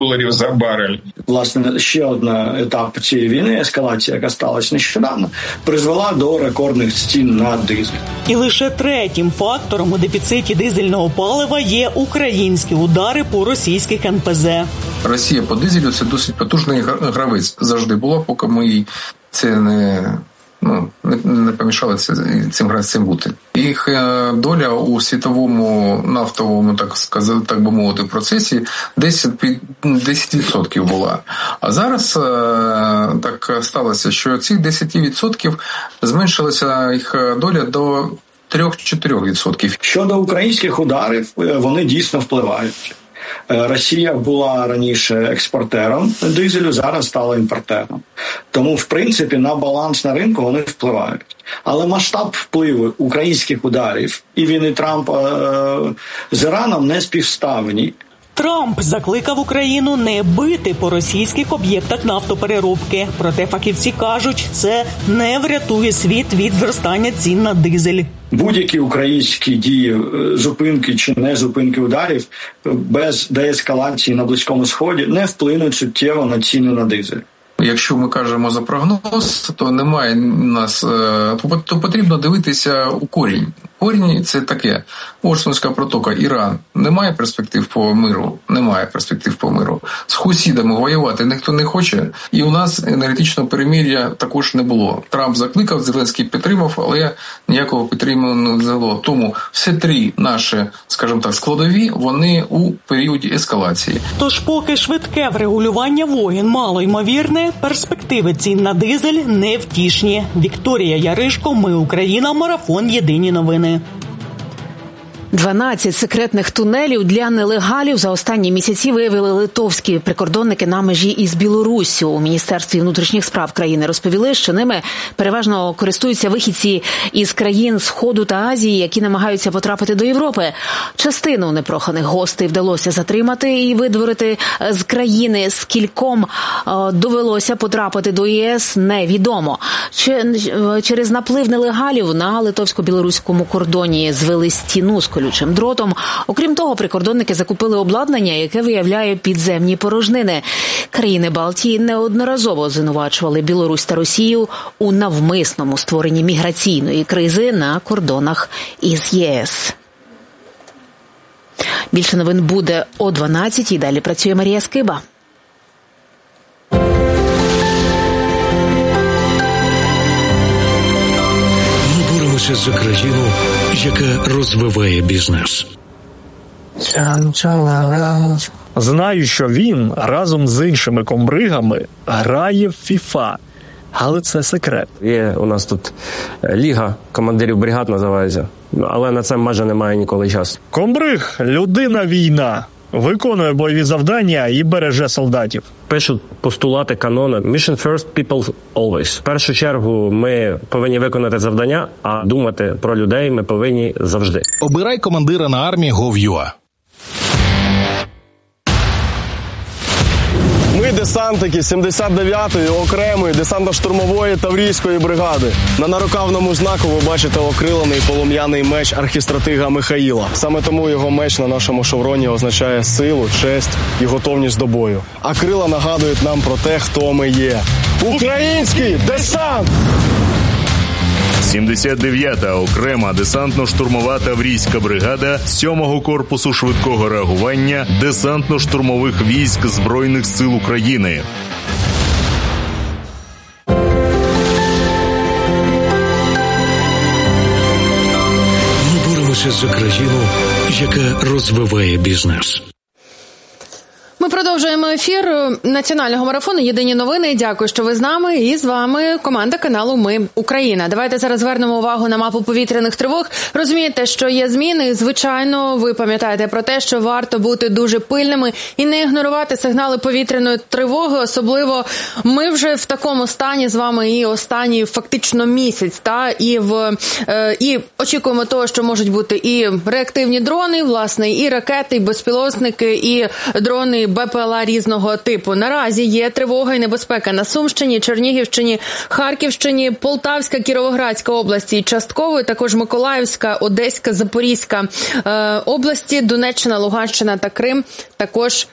доларів за барель. Власне, ще один етап цієї війни, ескалація, яка сталася нещодавно, призвела до рекордних цін на дизель. І лише третім фактором у дефіциті дизельного палива є українські удари по російських НПЗ. Росія по дизелю – це досить потужний гравець. Завжди була, поки ми їй це не помішали цим бути. Їх доля у світовому нафтовому, так би мовити, процесі 10% була. А зараз так сталося, що ці 10% зменшилася їх доля до 3-4%. Щодо українських ударів, вони дійсно впливають. Росія була раніше експортером дизелю, зараз стала імпортером. Тому, в принципі, на баланс на ринку вони впливають. Але масштаб впливу українських ударів і війни Трампа з Іраном не співставні. Трамп закликав Україну не бити по російських об'єктах нафтопереробки. Проте фахівці кажуть, це не врятує світ від зростання цін на дизель. Будь-які українські дії, зупинки чи не зупинки ударів без деескалації на Близькому Сході не вплинуть суттєво на ціни на дизель. Якщо ми кажемо за прогноз, то немає нас, то потрібно дивитися у корінь. Корінь – це таке. Орсунська протока, Іран. Немає перспектив по миру. Немає перспектив по миру. З хусідами воювати ніхто не хоче. І у нас енергетичного перемир'я також не було. Трамп закликав, Зеленський підтримав, але ніякого підтримання не взяло. Тому всі три наші, скажімо так, складові, вони у періоді ескалації. Тож поки швидке врегулювання воєн мало ймовірне, перспективи цін на дизель невтішні. Вікторія Яришко, Ми Україна, марафон Єдині новини. 12 секретних тунелів для нелегалів за останні місяці виявили литовські прикордонники на межі із Білоруссю. У Міністерстві внутрішніх справ країни розповіли, що ними переважно користуються вихідці із країн Сходу та Азії, які намагаються потрапити до Європи. Частину непроханих гостей вдалося затримати і видворити з країни. Скільком довелося потрапити до ЄС, невідомо. Через наплив нелегалів на литовсько-білоруському кордоні звели стіну з колючим дротом. Окрім того, прикордонники закупили обладнання, яке виявляє підземні порожнини. Країни Балтії неодноразово звинувачували Білорусь та Росію у навмисному створенні міграційної кризи на кордонах із ЄС. Більше новин буде о 12-й. Далі працює Марія Скиба. Ми боремося за країну, яка розвиває бізнес. Знаю, що він разом з іншими комбригами грає в FIFA. Але це секрет. Є у нас тут ліга командирів бригад називається, але на це майже немає ніколи часу. Комбриг – людина-війна. Виконує бойові завдання і береже солдатів. Пишуть постулати канону «Mission first, people always». В першу чергу ми повинні виконати завдання, а думати про людей ми повинні завжди. Обирай командира на армії Gov.ua. Ми десантники 79-ї окремої десантно-штурмової Таврійської бригади. На нарукавному знаку ви бачите окрилений полум'яний меч архістратига Михаїла. Саме тому його меч на нашому шевроні означає силу, честь і готовність до бою. А крила нагадують нам про те, хто ми є. Український десант! 79-та окрема десантно-штурмова Таврійська бригада 7-го корпусу швидкого реагування десантно-штурмових військ Збройних сил України. Ми боремося за країну, яка розвиває бізнес. Ми продовжуємо ефір національного марафону «Єдині новини». Дякую, що ви з нами. І з вами команда каналу «Ми Україна». Давайте зараз звернемо увагу на мапу повітряних тривог. Розумієте, що є зміни. Звичайно, ви пам'ятаєте про те, що варто бути дуже пильними і не ігнорувати сигнали повітряної тривоги. Особливо ми вже в такому стані з вами і останній фактично місяць. І очікуємо того, що можуть бути і реактивні дрони, власне, і ракети, і безпілотники, і дрони БПЛА різного типу. Наразі є тривога і небезпека на Сумщині, Чернігівщині, Харківщині, Полтавська, Кіровоградська області, частково також Миколаївська, Одеська, Запорізька області, Донеччина, Луганщина та Крим також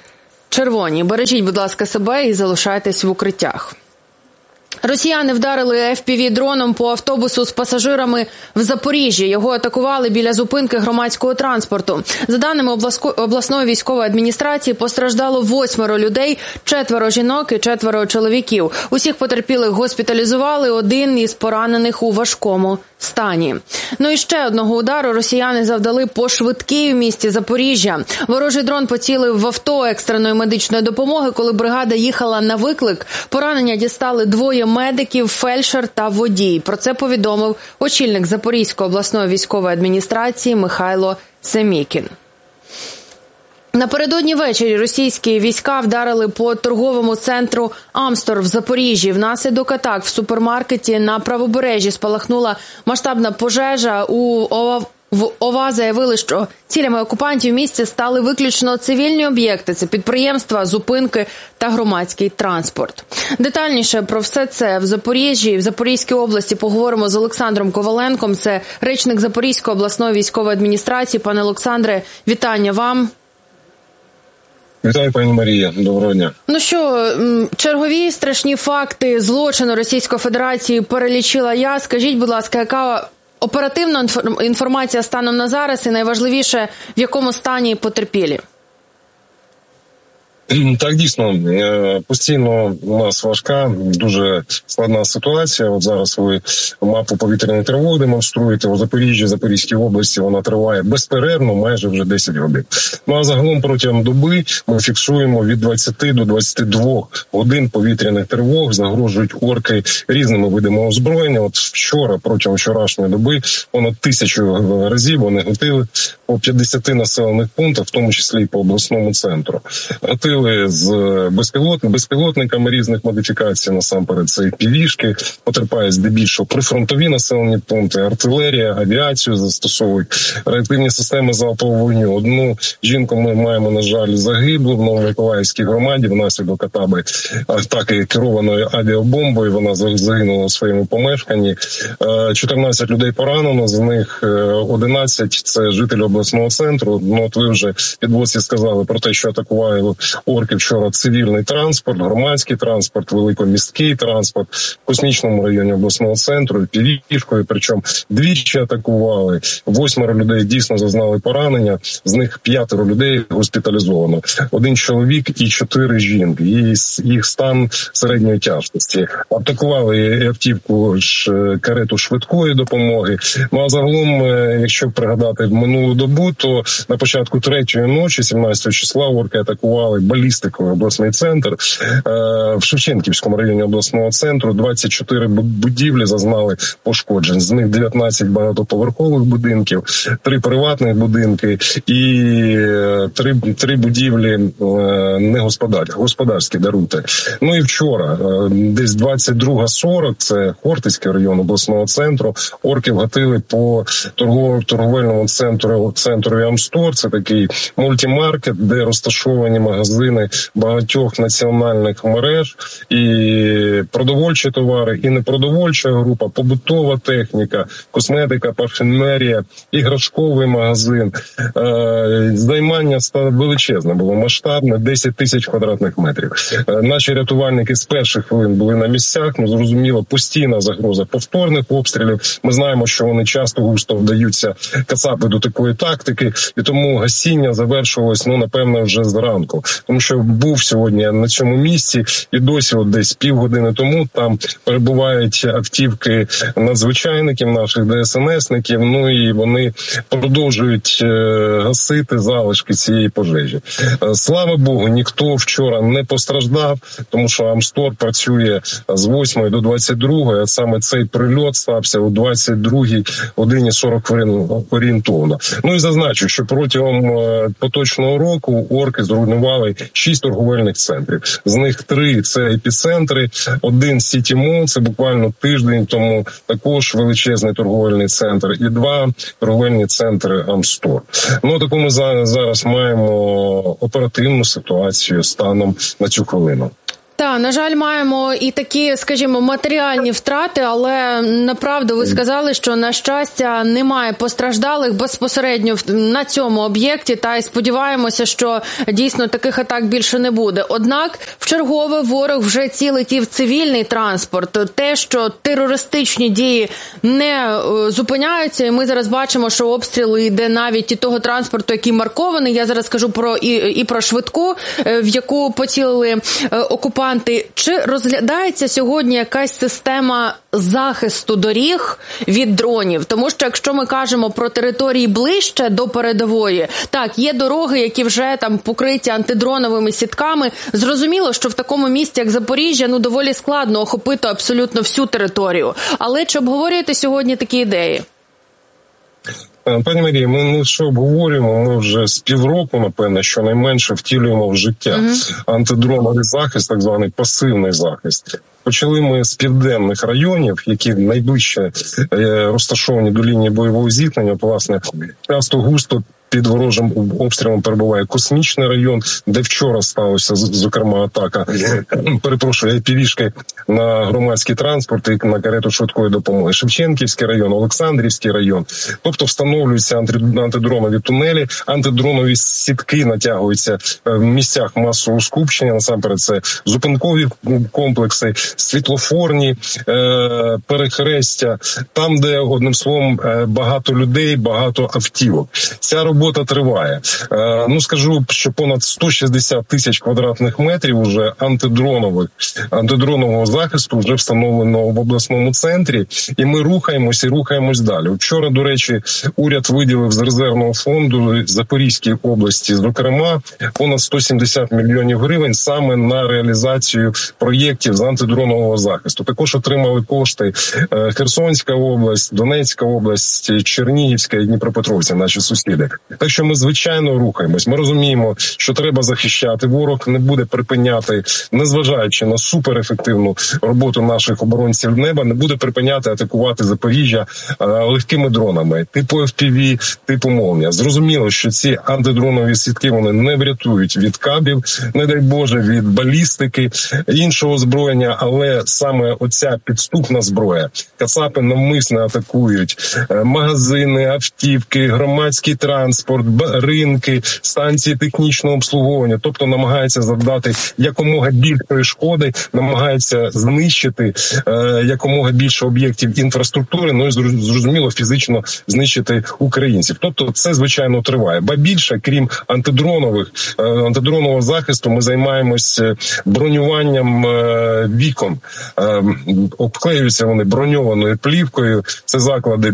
червоні. Бережіть, будь ласка, себе і залишайтесь в укриттях. Росіяни вдарили FPV-дроном по автобусу з пасажирами в Запоріжжі. Його атакували біля зупинки громадського транспорту. За даними обласної військової адміністрації, постраждало 8 людей, 4 жінок і 4 чоловіків. Усіх потерпілих госпіталізували, один із поранених у важкому стані. Ну і ще одного удару росіяни завдали по швидкій в місті Запоріжжя. Ворожий дрон поцілив в авто екстреної медичної допомоги, коли бригада їхала на виклик. Поранення дістали 2 медиків, фельдшер та водій. Про це повідомив очільник Запорізької обласної військової адміністрації Михайло Семікін. Напередодні ввечері російські війська вдарили по торговому центру «Амстор» в Запоріжжі. Внаслідок атак в супермаркеті на Правобережжі спалахнула масштабна пожежа. В ОВА заявили, що цілями окупантів в місті стали виключно цивільні об'єкти. Це підприємства, зупинки та громадський транспорт. Детальніше про все це в Запоріжжі і в Запорізькій області поговоримо з Олександром Коваленком. Це речник Запорізької обласної військової адміністрації. Пане Олександре, вітання вам. Вітаю, пані Марія. Доброго дня. Ну що, чергові страшні факти злочину Російської Федерації перелічила я. Скажіть, будь ласка, яка оперативна інформація станом на зараз і найважливіше, в якому стані потерпілі? Так, дійсно, постійно у нас важка, дуже складна ситуація. От зараз ви мапу повітряної тривоги демонструєте. У Запоріжжі, Запорізькій області вона триває безперервно, майже вже 10 годин. Ну а загалом протягом доби ми фіксуємо від 20 до 22 годин повітряних тривог, загрожують орки різними видами озброєння. От вчора, протягом вчорашньої доби, понад 1000 разів вони гатили по 50 населених пунктах, в тому числі і по обласному центру. Гатили з безпілотниками різних модифікацій, насамперед це півішки, потерпають здебільшого прифронтові населені пункти, артилерія, авіацію застосовують, реактивні системи залпового вогню. Одну жінку ми маємо, на жаль, загиблу в Новомиколаївській громаді внаслідок атаки керованою авіабомбою. Вона загинула у своєму помешканні. 14 людей поранено, з них 11 – це жителі обласного центру. Ну, от ви вже підводці сказали про те, що атакували орки вчора цивільний транспорт, громадський транспорт, великомісткий транспорт в космічному районі обласного центру, півішкою, причому двічі атакували. 8 людей дійсно зазнали поранення, з них 5 людей госпіталізовано. 1 чоловік і 4 жінки. Їх стан середньої тяжкості. Атакували автівку, карету швидкої допомоги. Ну а загалом, якщо пригадати минулу добу, то на початку 3-ї ночі, 17 числа, орки атакували балістикою обласний центр. В Шевченківському районі обласного центру 24 будівлі зазнали пошкоджень. З них 19 багатоповерхових будинків, 3 приватних будинки і 3 будівлі господарські, даруйте. Ну і вчора, десь 22:40, це Хортицький район обласного центру, орки вгатили по торговельному центру Амстор. Це такий мультимаркет, де розташовані магазини багатьох національних мереж, і продовольчі товари, і непродовольча група, побутова техніка, косметика, парфюмерія, іграшковий магазин. Займання величезне було, масштабне, 10 тисяч квадратних метрів. Наші рятувальники з перших хвилин були на місцях, ну, зрозуміло, постійна загроза повторних обстрілів. Ми знаємо, що вони часто густо вдаються, кацапи, до такої тактики, і тому гасіння завершувалось, напевно, вже зранку. Тому що був сьогодні на цьому місці, і досі от десь півгодини тому там перебувають автівки надзвичайників, наших ДСНСників, ну і вони продовжують гасити залишки цієї пожежі. Слава Богу, ніхто вчора не постраждав, тому що Амстор працює з 8 до 22, а саме цей прильот стався у 22:40 орієнтовно. Ну і зазначу, що протягом поточного року орки зруйнували 6 торговельних центрів. З них 3 – це епіцентри, 1 Сіті Мол, це буквально тиждень тому, також величезний торговельний центр, і 2 торговельні центри Амстор. Ну, таку ми зараз маємо оперативну ситуацію станом на цю хвилину. Да, на жаль, маємо і такі, скажімо, матеріальні втрати, але направду ви сказали, що, на щастя, немає постраждалих безпосередньо на цьому об'єкті, та й сподіваємося, що дійсно таких атак більше не буде. Однак, вчергове ворог вже цілить і в цивільний транспорт. Те, що терористичні дії не зупиняються, і ми зараз бачимо, що обстріл йде навіть і того транспорту, який маркований. Я зараз скажу про швидку, в яку поцілили окупанти. Чи розглядається сьогодні якась система захисту доріг від дронів? Тому що якщо ми кажемо про території ближче до передової, так, є дороги, які вже там покриті антидроновими сітками. Зрозуміло, що в такому місті, як Запоріжжя, доволі складно охопити абсолютно всю територію. Але чи обговорюєте сьогодні такі ідеї? Пані Марія, ми що обговорюємо, ми вже з півроку, напевно, щонайменше втілюємо в життя антидроновий захист, так званий пасивний захист. Почали ми з південних районів, які найближче розташовані до лінії бойового зіткнення, власне, часто густо під ворожим обстрілом перебуває Космічний район, де вчора сталося, зокрема, атака, півішки на громадський транспорт і на карету швидкої допомоги. Шевченківський район, Олександрівський район. Тобто встановлюються антидронові тунелі, антидронові сітки натягуються в місцях масового скупчення, насамперед це зупинкові комплекси, світлофорні перехрестя, там, де, одним словом, багато людей, багато автівок. Ця робота триває. Скажу, що понад 160 тисяч квадратних метрів уже антидронового захисту вже встановлено в обласному центрі, і ми рухаємось далі. Вчора, до речі, уряд виділив з резервного фонду Запорізькій області, зокрема, понад 170 мільйонів гривень саме на реалізацію проєктів з антидронового захисту. Також отримали кошти Херсонська область, Донецька область, Чернігівська і Дніпропетровська, наші сусіди. Так що ми, звичайно, рухаємось. Ми розуміємо, що треба захищати. Ворог не буде припиняти, незважаючи на суперефективну роботу наших оборонців неба, не буде припиняти атакувати Запоріжжя легкими дронами, типу FPV, типу «Молнія». Зрозуміло, що ці антидронові сітки, вони не врятують від кабів, не дай Боже, від балістики, іншого озброєння, але саме оця підступна зброя. Кацапи навмисно атакують магазини, автівки, громадський транспорт, ринки, станції технічного обслуговування, тобто намагаються завдати якомога більшої шкоди, намагаються знищити якомога більше об'єктів інфраструктури, і, зрозуміло, фізично знищити українців. Тобто це, звичайно, триває. Ба більше, крім антидронового захисту, ми займаємося бронюванням вікон. Обклеюються вони броньованою плівкою. Це заклади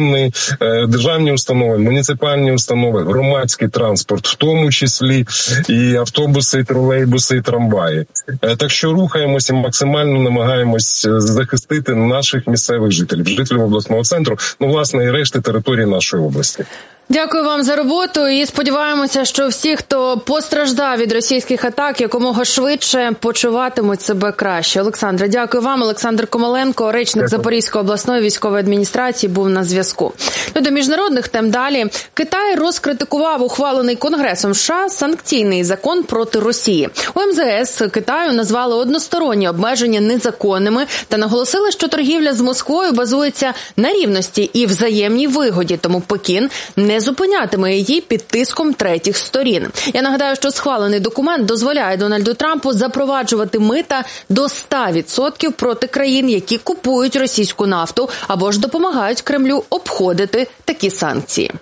державні установи, муніципальні установи, громадський транспорт, в тому числі і автобуси, і тролейбуси, і трамваї. Так що рухаємося, максимально намагаємось захистити наших місцевих жителів обласного центру, власне, і решти території нашої області. Дякую вам за роботу і сподіваємося, що всі, хто постраждав від російських атак, якомога швидше почуватимуть себе краще. Олександре, дякую вам. Олександр Комаленко, речник Запорізької обласної військової адміністрації, був на зв'язку. До міжнародних тем далі. Китай розкритикував ухвалений Конгресом США санкційний закон проти Росії. У МЗС Китаю назвали односторонні обмеження незаконними та наголосили, що торгівля з Москвою базується на рівності і взаємній вигоді, тому Пекін не зупинятиме її під тиском третіх сторін. Я нагадаю, що схвалений документ дозволяє Дональду Трампу запроваджувати мита до 100% проти країн, які купують російську нафту або ж допомагають Кремлю обходити такі санкції.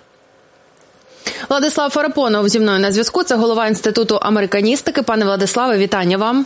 Владислав Фарапонов зі мною на зв'язку. Це голова Інституту американістики. Пане Владиславе, вітання вам.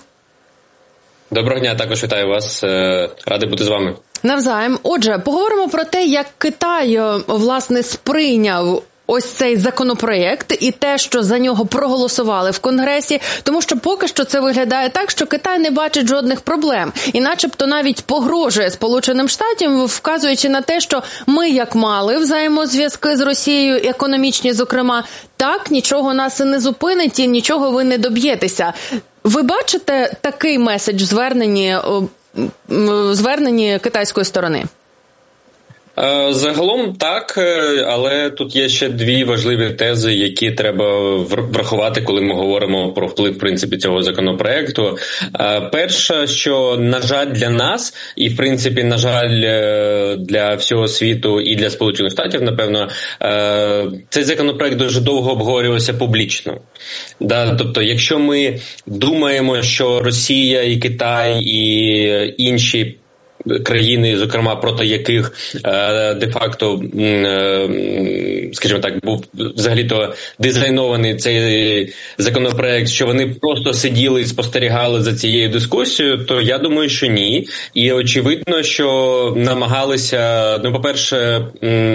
Доброго дня, також вітаю вас. Радий бути з вами. Навзаєм. Отже, поговоримо про те, як Китай, власне, сприйняв ось цей законопроєкт і те, що за нього проголосували в Конгресі, тому що поки що це виглядає так, що Китай не бачить жодних проблем і начебто навіть погрожує Сполученим Штатам, вказуючи на те, що ми як мали взаємозв'язки з Росією, економічні зокрема, так нічого нас і не зупинить і нічого ви не доб'єтеся. Ви бачите такий меседж в зверненні китайської сторони? Загалом так, але тут є ще дві важливі тези, які треба врахувати, коли ми говоримо про вплив, в принципі, цього законопроекту. Перша, що, на жаль, для нас, і, в принципі, на жаль, для всього світу і для Сполучених Штатів, напевно, цей законопроект дуже довго обговорювався публічно. Тобто, якщо ми думаємо, що Росія і Китай і інші країни, зокрема, проти яких де-факто, скажімо так, був взагалі-то дизайнований цей законопроект, що вони просто сиділи і спостерігали за цією дискусією, то я думаю, що ні. І очевидно, що намагалися, по-перше,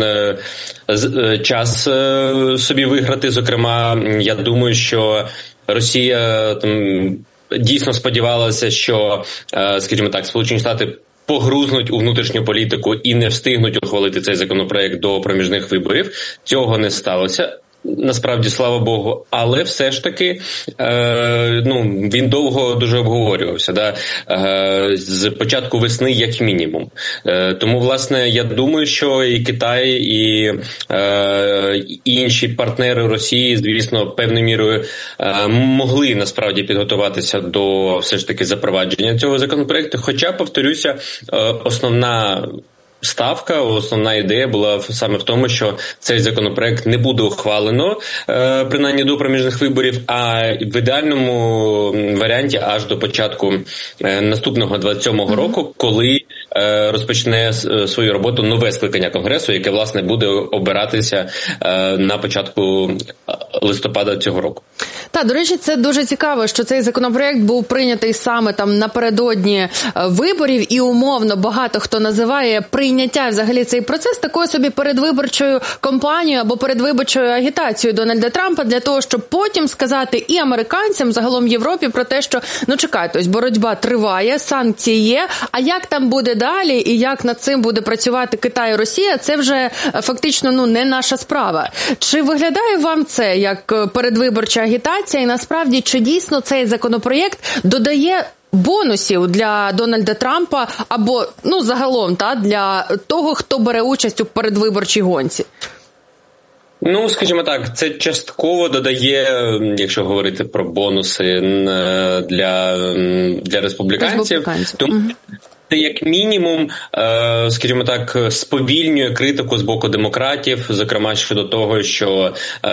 час собі виграти. Зокрема, я думаю, що Росія дійсно сподівалася, що, скажімо так, Сполучені Штати погрузнуть у внутрішню політику і не встигнуть ухвалити цей законопроект до проміжних виборів. Цього не сталося. Насправді, слава Богу, але все ж таки він довго дуже обговорювався, з початку весни як мінімум. Тому, власне, я думаю, що і Китай, і інші партнери Росії, звісно, певною мірою могли насправді підготуватися до все ж таки запровадження цього законопроекту. Хоча, повторюся, основна ставка, основна ідея була саме в тому, що цей законопроект не буде ухвалено, принаймні до проміжних виборів, а в ідеальному варіанті аж до початку наступного 27-го року, коли розпочне свою роботу нове скликання Конгресу, яке, власне, буде обиратися на початку листопада цього року. Так, до речі, це дуже цікаво, що цей законопроект був прийнятий саме напередодні виборів, і умовно багато хто називає прийняття взагалі цей процес такою собі передвиборчою кампанією або передвиборчою агітацією Дональда Трампа для того, щоб потім сказати і американцям, загалом Європі про те, що, чекайте, ось боротьба триває, санкції є, а як там буде далі і як над цим буде працювати Китай і Росія, це вже фактично не наша справа. Чи виглядає вам це як передвиборча агітація і насправді чи дійсно цей законопроєкт додає бонусів для Дональда Трампа або, загалом, для того, хто бере участь у передвиборчій гонці? Скажімо так, це частково додає, якщо говорити про бонуси для республіканців. Тому як мінімум, скажімо так, сповільнює критику з боку демократів, зокрема щодо того, що,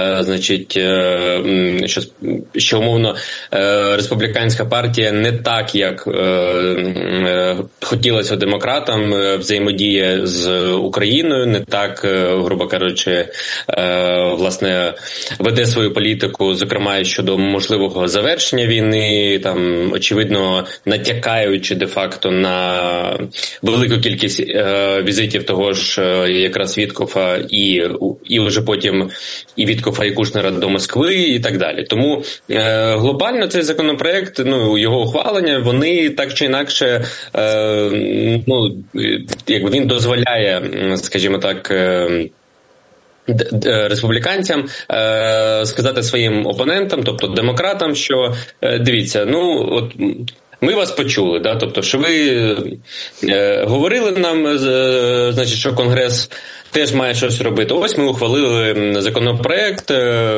що умовно, республіканська партія не так, як хотілося демократам, взаємодіє з Україною, не так, грубо кажучи, власне, веде свою політику, зокрема щодо можливого завершення війни, очевидно, натякаючи де-факто на велику кількість візитів того ж якраз Віткофа і вже потім і Віткофа, і Кушнера до Москви і так далі. Тому глобально цей законопроект, його ухвалення, вони так чи інакше, він дозволяє, скажімо так, республіканцям сказати своїм опонентам, що демократам, що дивіться, ми вас почули, тобто, що ви говорили нам, що Конгрес теж має щось робити. Ось ми ухвалили законопроект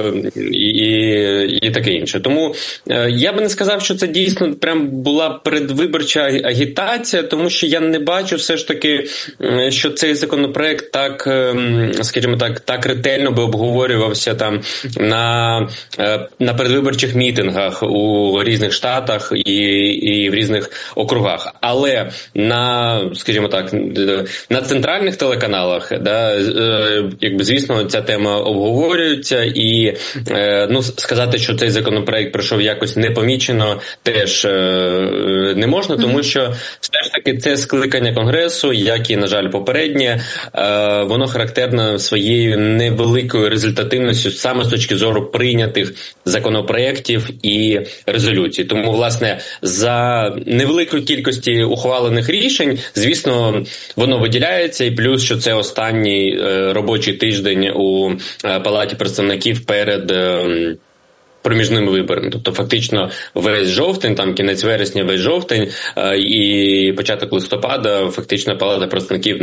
і таке інше. Тому я би не сказав, що це дійсно прям була передвиборча агітація, тому що я не бачу все ж таки, що цей законопроект так, скажімо так ретельно би обговорювався на передвиборчих мітингах у різних штатах і в різних округах. Але скажімо так, на центральних телеканалах, звісно, ця тема обговорюється, і сказати, що цей законопроект пройшов якось непомічено, теж не можна, тому що все ж таки це скликання Конгресу, як і, на жаль, попереднє, воно характерне своєю невеликою результативністю саме з точки зору прийнятих законопроєктів і резолюцій. Тому, власне, за невеликої кількості ухвалених рішень, звісно, воно виділяється, і плюс, що це останній робочий тиждень у Палаті представників перед проміжними виборами. Тобто фактично весь жовтень, там кінець вересня, весь жовтень і початок листопада фактично Палата представників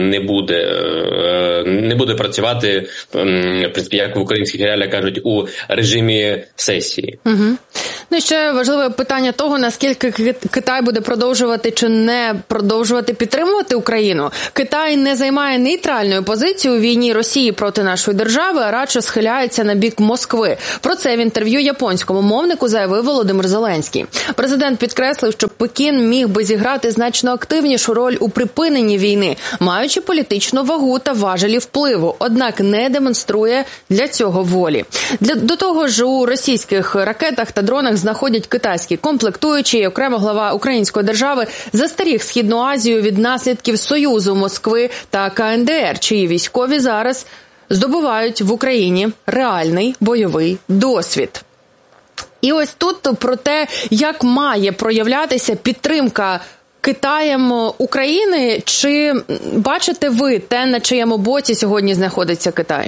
не буде працювати, в принципі, як в українських реаліях кажуть, у режимі сесії. Угу. Ну і ще важливе питання того, наскільки Китай буде продовжувати чи не продовжувати підтримувати Україну. Китай не займає нейтральну позицію у війні Росії проти нашої держави, а радше схиляється на бік Москви. Про це в інтерв'ю японському мовнику заявив Володимир Зеленський. Президент підкреслив, що Пекін міг би зіграти значно активнішу роль у припиненні війни, маючи політичну вагу та важелі впливу, однак не демонструє для цього волі. До того ж, у російських ракетах та дронах знаходять китайські комплектуючі, і окремо глава української держави застеріг Східну Азію від наслідків союзу Москви та КНДР, чиї військові зараз здобувають в Україні реальний бойовий досвід. І ось тут про те, як має проявлятися підтримка Китаєм України, чи бачите ви те, на чиєму боці сьогодні знаходиться Китай?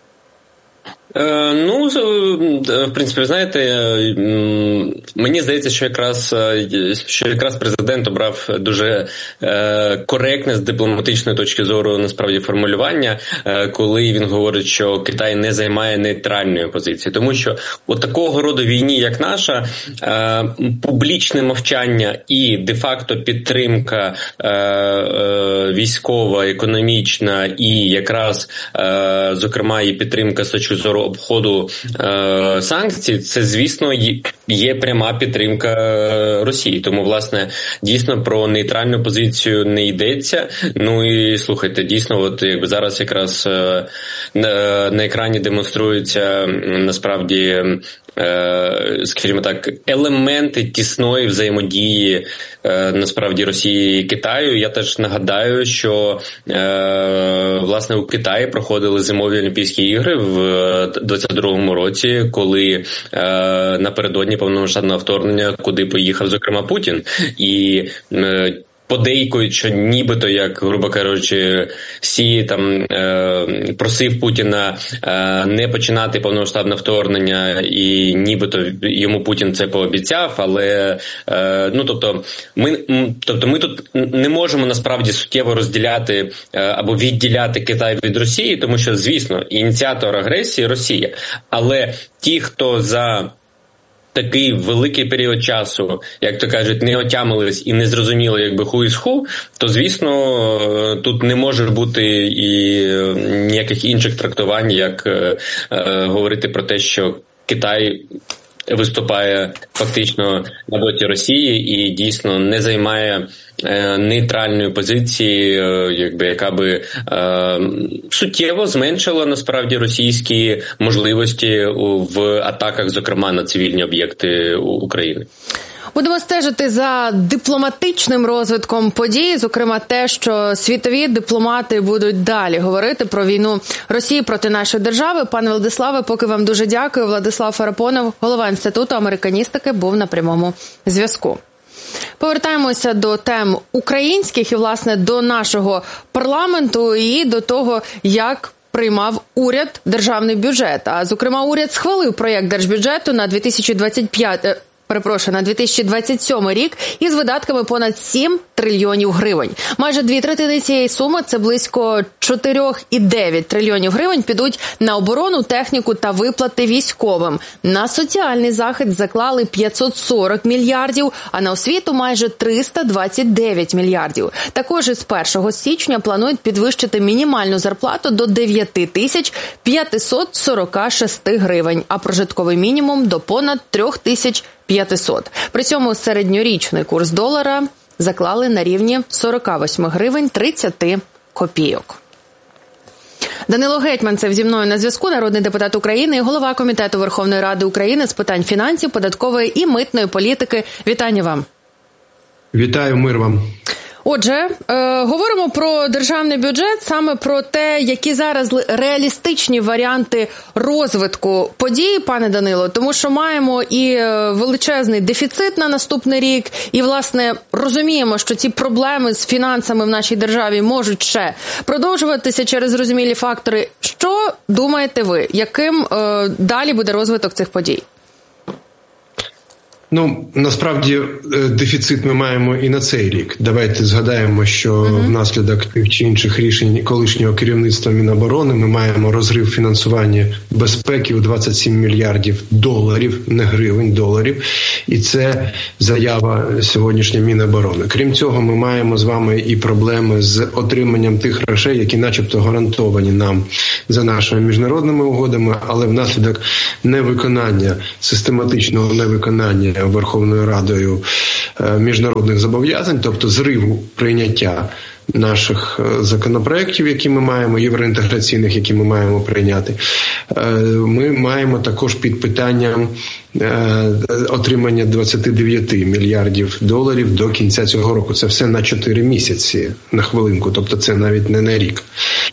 Ну, в принципі, знаєте, мені здається, що якраз президент обрав дуже коректне з дипломатичної точки зору, насправді, формулювання, коли він говорить, що Китай не займає нейтральної позиції. Тому що у такого роду війні, як наша, публічне мовчання і де-факто підтримка військова, економічна і якраз, зокрема, і підтримка з точки зору обходу санкцій, це, звісно, є пряма підтримка Росії. Тому, власне, дійсно про нейтральну позицію не йдеться. Ну і, слухайте, дійсно, от якби зараз якраз на екрані демонструються, насправді, скажімо так, елементи тісної взаємодії, насправді, Росії і Китаю. Я теж нагадаю, що, власне, у Китаї проходили зимові Олімпійські ігри в 22-му році, коли напередодні повномасштабного вторгнення, куди поїхав, зокрема, Путін. І подейкують, що нібито, як, грубо кажучи, Сі там просив Путіна не починати повномасштабне вторгнення, і нібито йому Путін це пообіцяв, але ми тут не можемо насправді суттєво розділяти або відділяти Китай від Росії, тому що, звісно, ініціатор агресії Росія, але ті, хто за такий великий період часу, як то кажуть, не отямились і не зрозуміли, якби who is who, то, звісно, тут не може бути і ніяких інших трактувань, як говорити про те, що Китай виступає фактично на боці Росії і дійсно не займає нейтральної позиції, якби, яка би суттєво зменшила насправді російські можливості в атаках, зокрема на цивільні об'єкти України. Будемо стежити за дипломатичним розвитком подій, зокрема те, що світові дипломати будуть далі говорити про війну Росії проти нашої держави. Пане Владиславе, поки вам дуже дякую. Владислав Фарапонов, голова Інституту американістики, був на прямому зв'язку. Повертаємося до тем українських і, власне, до нашого парламенту і до того, як приймав уряд державний бюджет. А, зокрема, уряд схвалив проєкт держбюджету на 2027 рік із видатками понад 7 трильйонів гривень. Майже 2/3 цієї суми, це близько 4,9 трильйонів гривень, підуть на оборону, техніку та виплати військовим. На соціальний захист заклали 540 мільярдів, а на освіту майже 329 мільярдів. Також із 1 січня планують підвищити мінімальну зарплату до 9546 гривень, а прожитковий мінімум до понад 3500. При цьому середньорічний курс долара заклали на рівні 48 гривень 30 копійок. Данило Гетманцев зі мною на зв'язку, народний депутат України і голова Комітету Верховної Ради України з питань фінансів, податкової і митної політики. Вітання вам. Вітаю, мир вам. Отже, говоримо про державний бюджет, саме про те, які зараз реалістичні варіанти розвитку подій, пане Данило, тому що маємо і величезний дефіцит на наступний рік, і, власне, розуміємо, що ці проблеми з фінансами в нашій державі можуть ще продовжуватися через зрозумілі фактори. Що думаєте ви, яким далі буде розвиток цих подій? Насправді дефіцит ми маємо і на цей рік. Давайте згадаємо, що внаслідок тих чи інших рішень колишнього керівництва Міноборони ми маємо розрив фінансування безпеки у 27 мільярдів доларів, не гривень, доларів. І це заява сьогоднішньої Міноборони. Крім цього, ми маємо з вами і проблеми з отриманням тих грошей, які начебто гарантовані нам за нашими міжнародними угодами, але внаслідок невиконання, систематичного невиконання Верховною Радою міжнародних зобов'язань, тобто зриву прийняття наших законопроєктів, які ми маємо, євроінтеграційних, які ми маємо прийняти, ми маємо також під питанням отримання 29 мільярдів доларів до кінця цього року. Це все на 4 місяці, на хвилинку, тобто це навіть не на рік.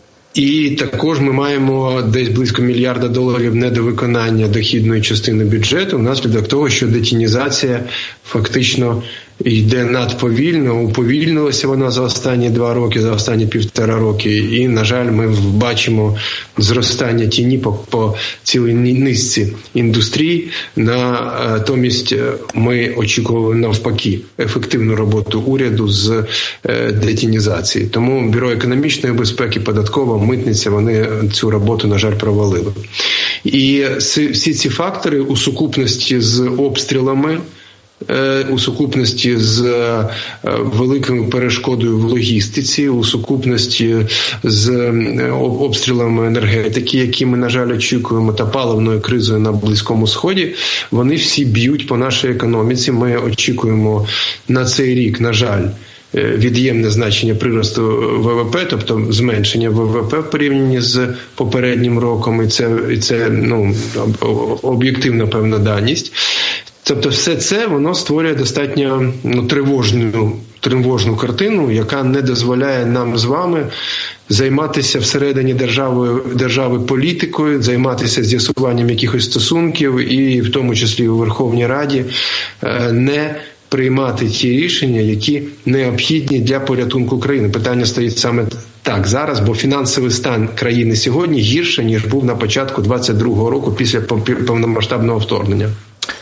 І також ми маємо десь близько $1 мільярда недовиконання дохідної частини бюджету внаслідок того, що детінізація фактично йде надповільно, уповільнилася вона за останні 2 роки, за останні 1,5 роки. І, на жаль, ми бачимо зростання тіні по цілій низці індустрій. Натомість ми очікували навпаки ефективну роботу уряду з детінізації. Тому Бюро економічної безпеки, податкова, митниця, вони цю роботу, на жаль, провалили. І всі ці фактори у сукупності з обстрілами, у сукупності з великою перешкодою в логістиці, у сукупності з обстрілами енергетики, які ми, на жаль, очікуємо, та паливною кризою на Близькому Сході, вони всі б'ють по нашій економіці. Ми очікуємо на цей рік, на жаль, від'ємне значення приросту ВВП, тобто зменшення ВВП в порівнянні з попереднім роком, і це об'єктивна певна даність. Тобто все це, воно створює достатньо тривожну картину, яка не дозволяє нам з вами займатися всередині держави політикою, займатися з'ясуванням якихось стосунків і в тому числі у Верховній Раді не приймати ті рішення, які необхідні для порятунку країни. Питання стоїть саме так зараз, бо фінансовий стан країни сьогодні гірше, ніж був на початку 2022 року після повномасштабного вторгнення.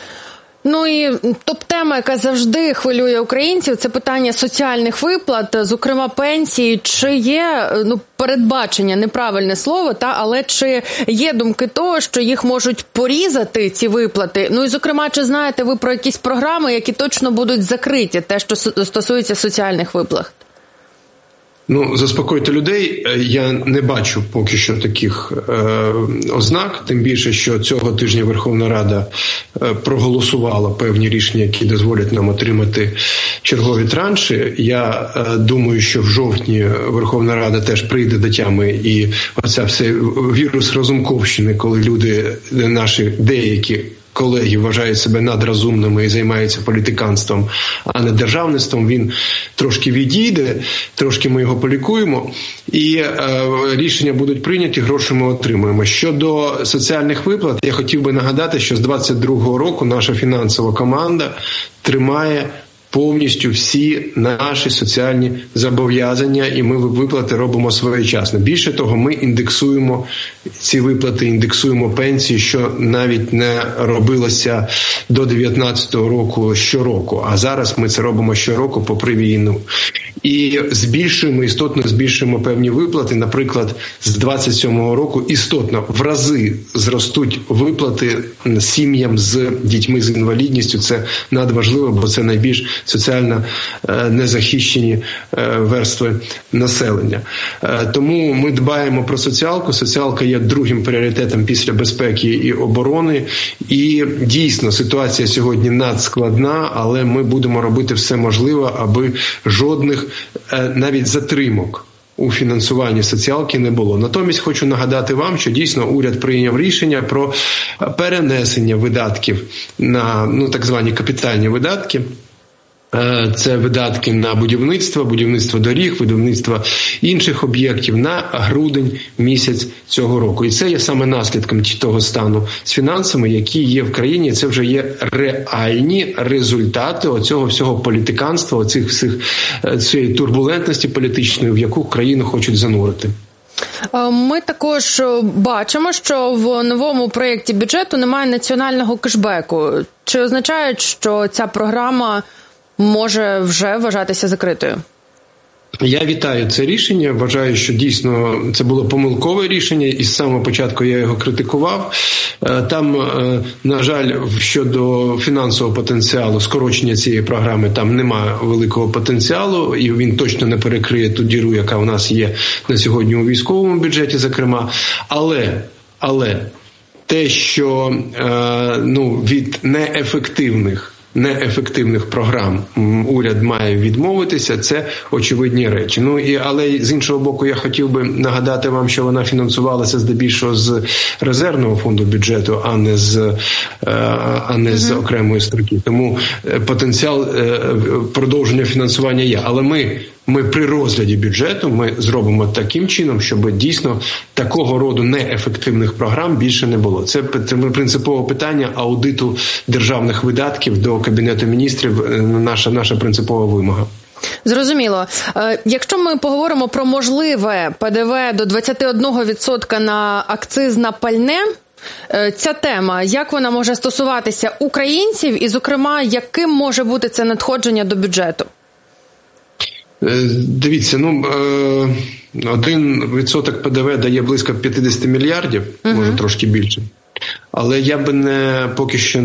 І топ-тема, яка завжди хвилює українців, це питання соціальних виплат, зокрема пенсії. Чи є передбачення, неправильне слово, але чи є думки того, що їх можуть порізати, ці виплати? І, зокрема, чи знаєте ви про якісь програми, які точно будуть закриті, те, що стосується соціальних виплат? Заспокойте людей, я не бачу поки що таких ознак, тим більше, що цього тижня Верховна Рада проголосувала певні рішення, які дозволять нам отримати чергові транші. Я думаю, що в жовтні Верховна Рада теж прийде до тями, і оця все вірус розумковщини, коли люди, наші деякі колеги вважають себе надрозумними і займаються політиканством, а не державництвом, він трошки відійде, трошки ми його полікуємо, і рішення будуть прийняті, гроші ми отримуємо. Щодо соціальних виплат, я хотів би нагадати, що з 22-го року наша фінансова команда тримає повністю всі наші соціальні зобов'язання, і ми виплати робимо своєчасно. Більше того, ми індексуємо ці виплати, індексуємо пенсії, що навіть не робилося до 19-го року щороку, а зараз ми це робимо щороку попри війну. І істотно збільшуємо певні виплати. Наприклад, з 27-го року істотно в рази зростуть виплати сім'ям з дітьми з інвалідністю. Це надважливо, бо це найбільш соціально незахищені верстви населення. Тому ми дбаємо про соціалку. Соціалка є другим пріоритетом після безпеки і оборони. І дійсно ситуація сьогодні надскладна, але ми будемо робити все можливе, аби жодних навіть затримок у фінансуванні соціалки не було. Натомість хочу нагадати вам, що дійсно уряд прийняв рішення про перенесення видатків на так звані капітальні видатки. Це видатки на будівництво доріг, будівництво інших об'єктів на грудень місяць цього року. І це є саме наслідком того стану з фінансами, які є в країні. Це вже є реальні результати оцього всього політиканства, цієї турбулентності політичної, в яку країну хочуть занурити. Ми також бачимо, що в новому проєкті бюджету немає національного кешбеку. чи означає, що ця програма може вже вважатися закритою? Я вітаю це рішення. Вважаю, що дійсно це було помилкове рішення, і з самого початку я його критикував. Там, на жаль, щодо фінансового потенціалу, скорочення цієї програми, там немає великого потенціалу, і він точно не перекриє ту діру, яка у нас є на сьогодні у військовому бюджеті, зокрема. Але те, що від неефективних програм уряд має відмовитися, це очевидні речі. Але з іншого боку, я хотів би нагадати вам, що вона фінансувалася здебільшого з резервного фонду бюджету, а не з окремої строки. Тому потенціал продовження фінансування є. Але ми при розгляді бюджету ми зробимо таким чином, щоб дійсно такого роду неефективних програм більше не було. Це принципове питання аудиту державних видатків до Кабінету міністрів, наша принципова вимога. Зрозуміло. Якщо ми поговоримо про можливе ПДВ до 21% на акциз на пальне, ця тема, як вона може стосуватися українців і, зокрема, яким може бути це надходження до бюджету? Дивіться, 1% ПДВ дає близько 50 мільярдів, може трошки більше. Але я би поки що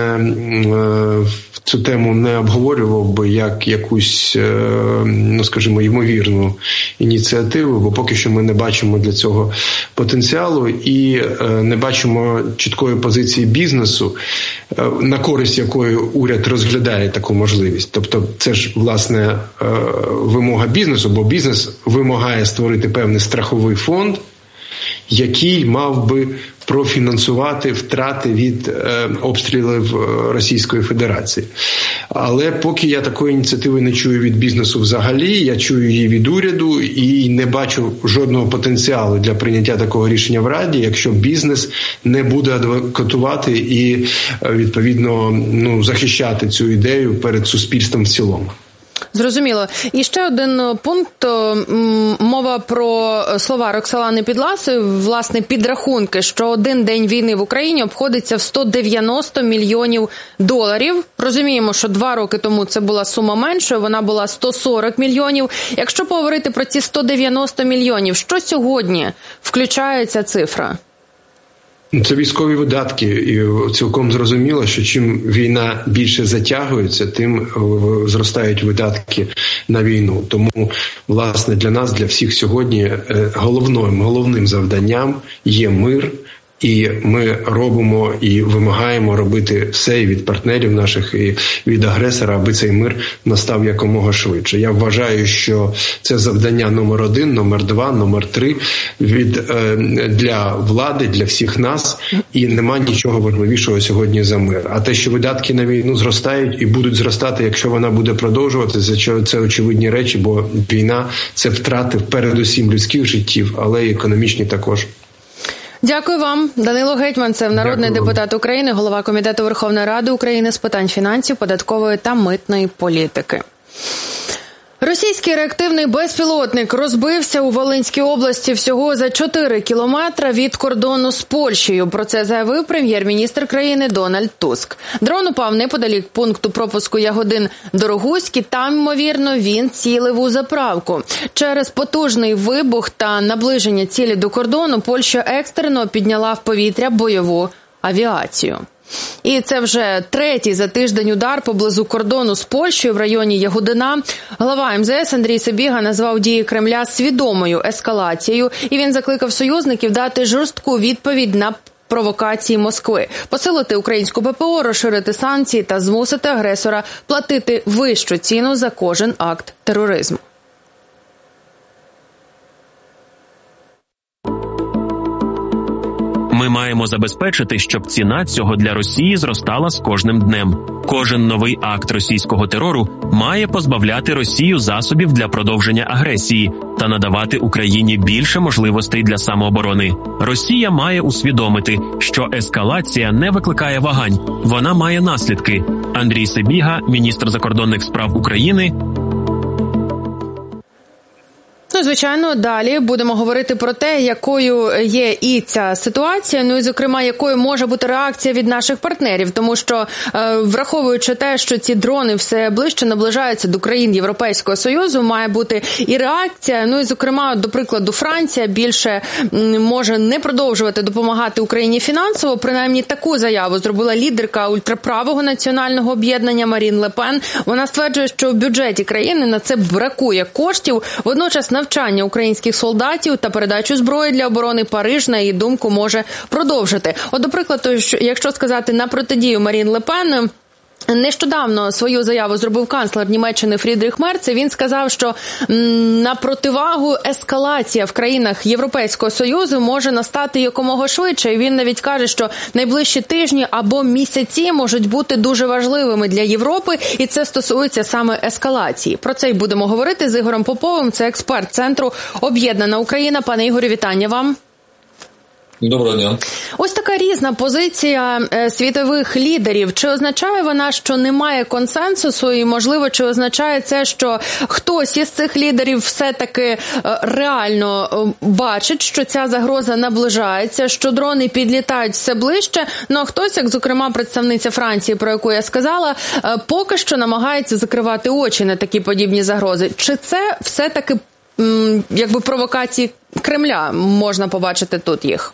цю тему не обговорював би як якусь, скажімо, ймовірну ініціативу, бо поки що ми не бачимо для цього потенціалу і не бачимо чіткої позиції бізнесу, на користь якої уряд розглядає таку можливість. Тобто це ж, власне, вимога бізнесу, бо бізнес вимагає створити певний страховий фонд, який мав би профінансувати втрати від обстрілів Російської Федерації. Але поки я такої ініціативи не чую від бізнесу взагалі, я чую її від уряду і не бачу жодного потенціалу для прийняття такого рішення в Раді, якщо бізнес не буде адвокатувати і, відповідно, захищати цю ідею перед суспільством в цілому. Зрозуміло. І ще один пункт. Мова про слова Роксолани Підласої, власне, підрахунки, що один день війни в Україні обходиться в $190 мільйонів. Розуміємо, що 2 роки тому це була сума меншою, вона була 140 мільйонів. Якщо поговорити про ці 190 мільйонів, що сьогодні включає ця цифра? Це військові видатки, і цілком зрозуміло, що чим війна більше затягується, тим зростають видатки на війну. Тому, власне, для нас, для всіх сьогодні головним завданням є мир, і ми робимо і вимагаємо робити все і від партнерів наших, і від агресора, аби цей мир настав якомога швидше. Я вважаю, що це завдання номер 1, номер 2, номер 3 для влади, для всіх нас, і нема нічого важливішого сьогодні за мир. А те, що видатки на війну зростають і будуть зростати, якщо вона буде продовжуватися, це очевидні речі, бо війна – це втрати передусім людських життів, але й економічні також. Дякую вам. Данило Гетманцев, народний депутат України, голова Комітету Верховної Ради України з питань фінансів, податкової та митної політики. Російський реактивний безпілотник розбився у Волинській області всього за 4 кілометри від кордону з Польщею. Про це заявив прем'єр-міністр країни Дональд Туск. Дрон упав неподалік пункту пропуску Ягодин-Дорогуський. Там, ймовірно, він цілив у заправку. Через потужний вибух та наближення цілі до кордону Польща екстрено підняла в повітря бойову авіацію. І це вже 3-й за тиждень удар поблизу кордону з Польщею в районі Ягодина. Глава МЗС Андрій Сибіга назвав дії Кремля свідомою ескалацією, і він закликав союзників дати жорстку відповідь на провокації Москви, посилити українську ППО, розширити санкції та змусити агресора платити вищу ціну за кожен акт тероризму. Ми маємо забезпечити, щоб ціна цього для Росії зростала з кожним днем. Кожен новий акт російського терору має позбавляти Росію засобів для продовження агресії та надавати Україні більше можливостей для самооборони. Росія має усвідомити, що ескалація не викликає вагань, вона має наслідки. Андрій Сибіга, міністр закордонних справ України. Ну, звичайно, далі будемо говорити про те, якою є і ця ситуація, ну і, зокрема, якою може бути реакція від наших партнерів, тому що, враховуючи те, що ці дрони все ближче наближаються до країн Європейського Союзу, має бути і реакція, ну і, зокрема, до прикладу, Франція більше може не продовжувати допомагати Україні фінансово, принаймні таку заяву зробила лідерка ультраправого національного об'єднання Марін Ле Пен. Вона стверджує, що в бюджеті країни на це бракує коштів, водночас навчання українських солдатів та передачу зброї для оборони Париж, на її думку, може продовжити. От, до прикладу, якщо сказати на протидію Марін Ле Пен, нещодавно свою заяву зробив канцлер Німеччини Фрідріх Мерц. Він сказав, що на противагу ескалація в країнах Європейського Союзу може настати якомога швидше. І він навіть каже, що найближчі тижні або місяці можуть бути дуже важливими для Європи, і це стосується саме ескалації. Про це й будемо говорити з Ігорем Поповим, це експерт Центру «Об'єднана Україна». Пане Ігорю, вітання вам. Доброго дня. Ось така різна позиція світових лідерів. Чи означає вона, що немає консенсусу, і, можливо, чи означає це, що хтось із цих лідерів все-таки реально бачить, що ця загроза наближається, що дрони підлітають все ближче, ну а хтось, як, зокрема, представниця Франції, про яку я сказала, поки що намагається закривати очі на такі подібні загрози. Чи це все-таки якби провокації Кремля, можна побачити тут їх?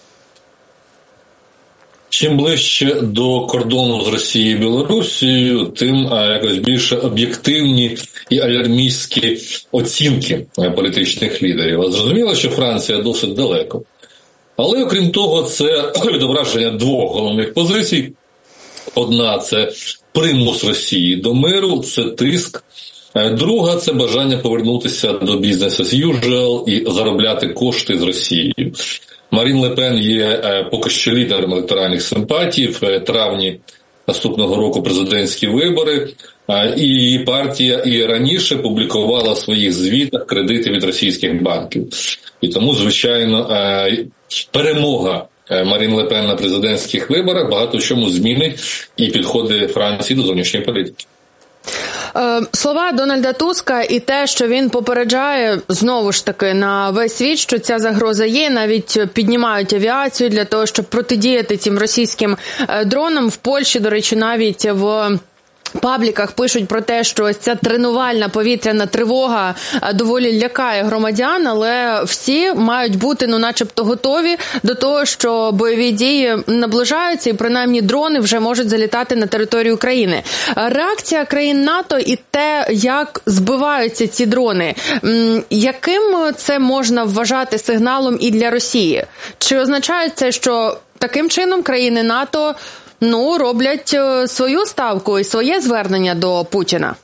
Чим ближче до кордону з Росією і Білорусією, тим якось більше об'єктивні і алярмістські оцінки політичних лідерів. А зрозуміло, що Франція досить далеко. Але, окрім того, це відображення двох головних позицій. Одна – це примус Росії до миру, це тиск. Друга – це бажання повернутися до бізнес as usual і заробляти кошти з Росією. Марін Ле Пен є поки що лідером електоральних симпатій. В травні наступного року президентські вибори. І її партія і раніше публікувала в своїх звітах кредити від російських банків. І тому, звичайно, перемога Марін Ле Пен на президентських виборах багато в чому змінить і підходи Франції до зовнішньої політики. Слова Дональда Туска і те, що він попереджає, знову ж таки, на весь світ, що ця загроза є, навіть піднімають авіацію для того, щоб протидіяти цим російським дронам. В Польщі, до речі, навіть в пабліках пишуть про те, що ось ця тренувальна повітряна тривога доволі лякає громадян, але всі мають бути, ну, начебто готові до того, що бойові дії наближаються і принаймні дрони вже можуть залітати на територію країни. Реакція країн НАТО і те, як збиваються ці дрони, яким це можна вважати сигналом і для Росії? Чи означає це, що таким чином країни НАТО роблять свою ставку і своє звернення до Путіна?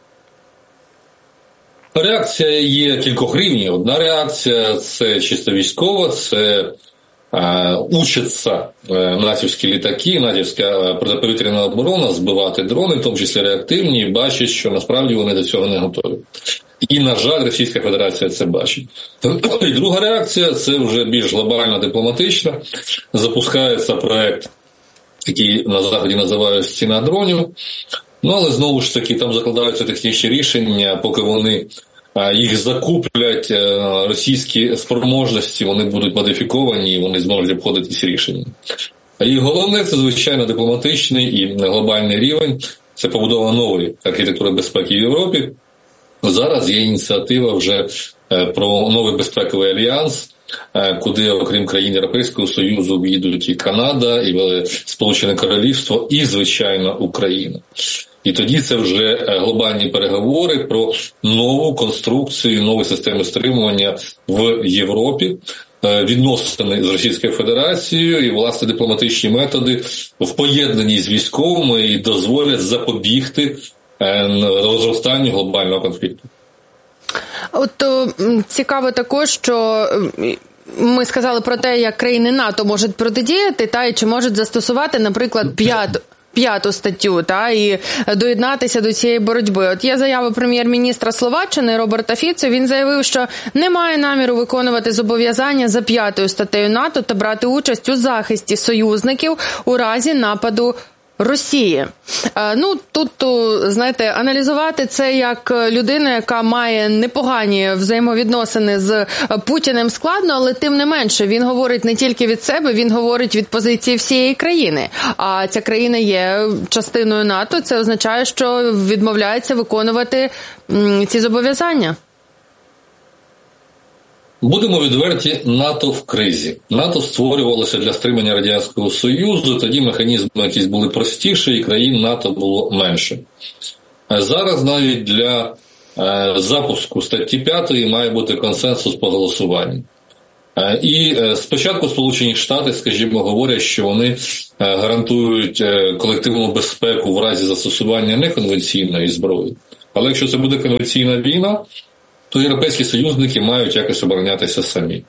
Реакція є кількох рівнів. Одна реакція – це чисто військова, це учаться натівські літаки, натівська протиповітряна оборона збивати дрони, в тому числі реактивні, і бачать, що насправді вони до цього не готові. І, на жаль, Російська Федерація це бачить. І друга реакція – це вже більш глобальна, дипломатична. Запускається проект, який на Заході називають «Стіна дронів». Але, знову ж таки, там закладаються технічні рішення, поки вони їх закуплять, російські спроможності, вони будуть модифіковані і вони зможуть обходити ці рішення. І головне – це, звичайно, дипломатичний і глобальний рівень. Це побудова нової архітектури безпеки в Європі. Зараз є ініціатива вже про новий безпековий альянс, куди, окрім країн Європейського Союзу, в'їдуть і Канада, і Сполучене Королівство, і, звичайно, Україна. І тоді це вже глобальні переговори про нову конструкцію, нову систему стримування в Європі, відносини з Російською Федерацією і, власне, дипломатичні методи в поєднанні з військовими і дозволять запобігти розростанню глобального конфлікту. От цікаво також, що ми сказали про те, як країни НАТО можуть протидіяти, і чи можуть застосувати, наприклад, п'яту статтю, і доєднатися до цієї боротьби. От є заява прем'єр-міністра Словаччини Роберта Фіцо. Він заявив, що немає наміру виконувати зобов'язання за 5 статтею НАТО та брати участь у захисті союзників у разі нападу Росії. Тут, знаєте, аналізувати це як людина, яка має непогані взаємовідносини з Путіним, складно, але тим не менше він говорить не тільки від себе, він говорить від позиції всієї країни. А ця країна є частиною НАТО, це означає, що відмовляється виконувати ці зобов'язання. Будемо відверті, НАТО в кризі. НАТО створювалося для стримання Радянського Союзу, тоді механізми якісь були простіші і країн НАТО було менше. Зараз навіть для запуску статті 5 має бути консенсус по голосуванню. І спочатку Сполучені Штати, скажімо, говорять, що вони гарантують колективну безпеку в разі застосування неконвенційної зброї. Але якщо це буде конвенційна війна, то європейські союзники мають якось оборонятися самі.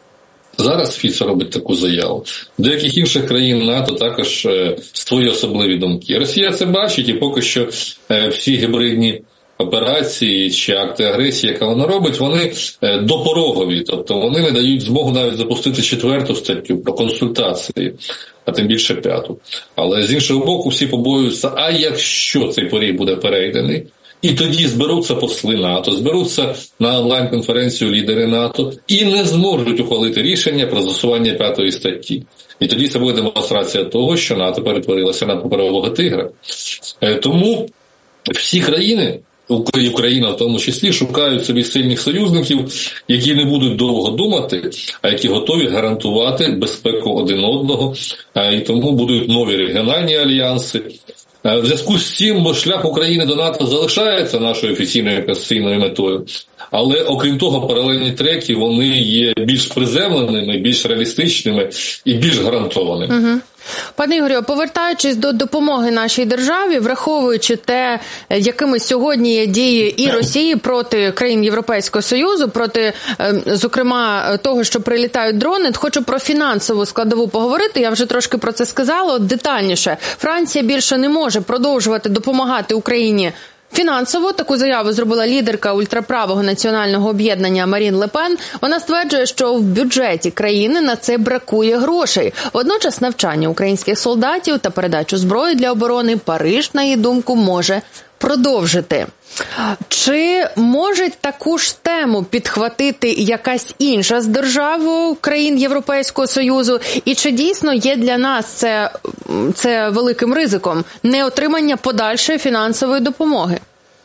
Зараз Фіцо робить таку заяву. Деяких інших країн НАТО також свої особливі думки. Росія це бачить, і поки що всі гібридні операції чи акти агресії, яка вона робить, вони допорогові. Тобто вони не дають змогу навіть запустити 4 статтю про консультації, а тим більше 5. Але з іншого боку всі побоюються, а якщо цей поріг буде перейдений, і тоді зберуться посли НАТО, зберуться на онлайн-конференцію лідери НАТО і не зможуть ухвалити рішення про застосування 5 статті. І тоді це буде демонстрація того, що НАТО перетворилося на паперового тигра. Тому всі країни, Україна в тому числі, шукають собі сильних союзників, які не будуть довго думати, а які готові гарантувати безпеку один одного. І тому будуть нові регіональні альянси. В зв'язку з цим шлях України до НАТО залишається нашою офіційною конституційною метою. Але, окрім того, паралельні треки, вони є більш приземленими, більш реалістичними і більш гарантованими. Угу. Пане Ігорю, повертаючись до допомоги нашій державі, враховуючи те, якими сьогодні є дії і Росії проти країн Європейського Союзу, проти, зокрема, того, що прилітають дрони, хочу про фінансову складову поговорити. Я вже трошки про це сказала, детальніше. Франція більше не може продовжувати допомагати Україні фінансово. Таку заяву зробила лідерка ультраправого національного об'єднання Марін Ле Пен. Вона стверджує, що в бюджеті країни на це бракує грошей. Водночас навчання українських солдатів та передачу зброї для оборони Париж, на її думку, може продовжити. Чи може таку ж тему підхватити якась інша з держав країн Європейського Союзу? І чи дійсно є для нас це великим ризиком неотримання подальшої фінансової допомоги?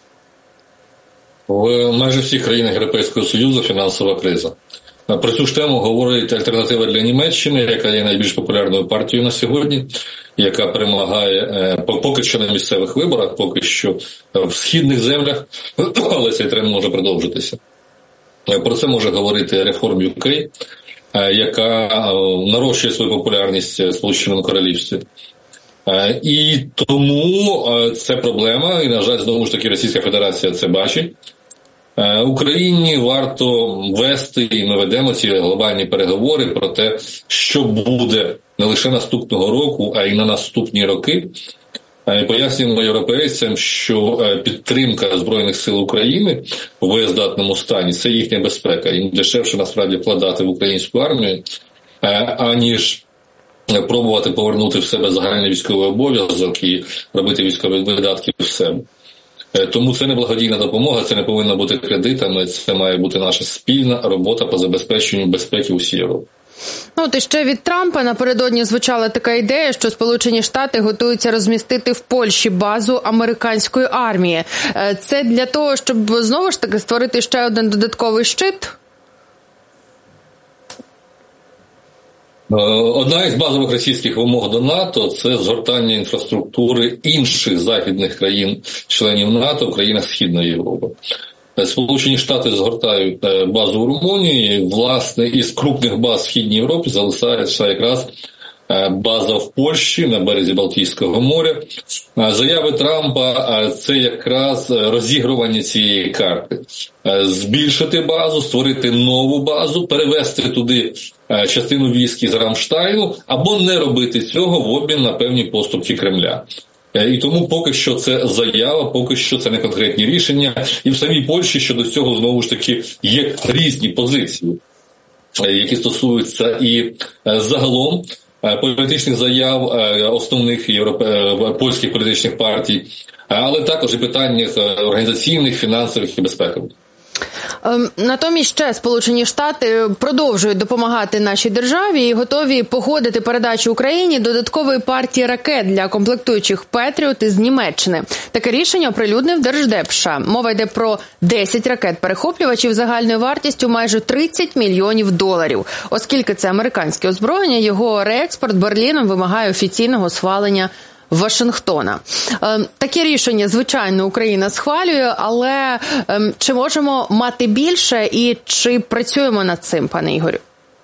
В майже всіх країнах Європейського Союзу фінансова криза. Про цю ж тему говорить альтернатива для Німеччини, яка є найбільш популярною партією на сьогодні, яка перемагає поки що на місцевих виборах, поки що в східних землях, але цей тренд може продовжитися. Про це може говорити Reform UK, яка нарощує свою популярність в Сполученому Королівстві. І тому це проблема, і, на жаль, знову ж таки, Російська Федерація це бачить. Україні варто вести, і ми ведемо ці глобальні переговори про те, що буде не лише наступного року, а й на наступні роки. І пояснюємо європейцям, що підтримка Збройних сил України в боєздатному стані – це їхня безпека. Їм дешевше, насправді, вкладати в українську армію, аніж пробувати повернути в себе загальний військовий обов'язок і робити військові видатки в себе. Тому це не благодійна допомога, це не повинно бути кредитами, це має бути наша спільна робота по забезпеченню безпеки усієї Європи. От і ще від Трампа напередодні звучала така ідея, що Сполучені Штати готуються розмістити в Польщі базу американської армії. Це для того, щоб знову ж таки створити ще один додатковий щит? Одна із базових російських вимог до НАТО – це згортання інфраструктури інших західних країн-членів НАТО в країнах Східної Європи. Сполучені Штати згортають базу в Румунії, власне, із крупних баз в Східній Європі залишається якраз база в Польщі на березі Балтійського моря. Заяви Трампа – це якраз розігрування цієї карти. Збільшити базу, створити нову базу, перевести туди частину військ із Рамштайну, або не робити цього в обмін на певні поступки Кремля. І тому поки що це заява, поки що це не конкретні рішення. І в самій Польщі щодо цього, знову ж таки, є різні позиції, які стосуються і загалом політичних заяв основних польських політичних партій, але також і питаннях організаційних, фінансових і безпекових. Натомість ще Сполучені Штати продовжують допомагати нашій державі і готові погодити передачу Україні додаткової партії ракет для комплектуючих «Петріот» із Німеччини. Таке рішення оприлюднив Держдеп США. Мова йде про 10 ракет-перехоплювачів загальною вартістю майже $30 мільйонів. Оскільки це американське озброєння, його реекспорт Берліном вимагає офіційного схвалення Вашингтона. Таке рішення, звичайно, Україна схвалює, але чи можемо мати більше і чи працюємо над цим, пане Ігорю?